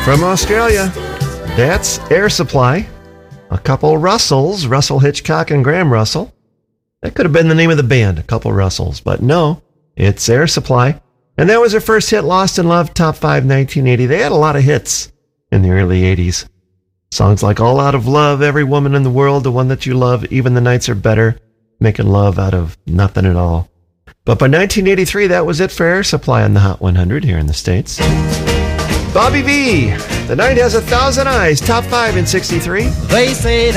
From Australia, that's Air Supply. A couple Russells, Russell Hitchcock and Graham Russell. That could have been the name of the band, a couple Russells, but no, it's Air Supply. And that was their first hit, Lost in Love, Top 5, 1980. They had a lot of hits in the early 80s. Songs like All Out of Love, Every Woman in the World, The One That You Love, Even the Nights Are Better, Making Love Out of Nothing at All. But by 1983, that was it for Air Supply on the Hot 100 here in the States. Bobby V, The Night Has 1,000 Eyes, Top 5 in 63. They say